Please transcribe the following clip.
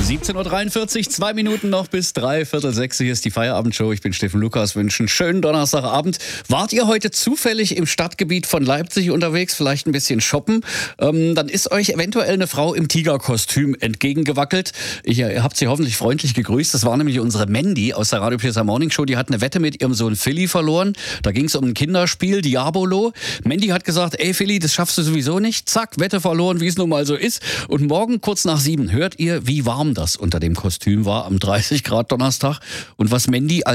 17.43 Uhr, 2 Minuten noch bis 5:45. Hier ist die Feierabendshow. Ich bin Steffen Lukas, wünsche einen schönen Donnerstagabend. Wart ihr heute zufällig im Stadtgebiet von Leipzig unterwegs, vielleicht ein bisschen shoppen? Dann ist euch eventuell eine Frau im Tigerkostüm entgegengewackelt. Ihr habt sie hoffentlich freundlich gegrüßt. Das war nämlich unsere Mandy aus der Radio Pisa Morning Show. Die hat eine Wette mit ihrem Sohn Philly verloren. Da ging es um ein Kinderspiel, Diabolo. Mandy hat gesagt, ey Philly, das schaffst du sowieso nicht. Zack, Wette verloren, wie es nun mal so ist. Und morgen kurz nach 7 hört ihr, wie warm das unter dem Kostüm war am 30 Grad Donnerstag und was Mandy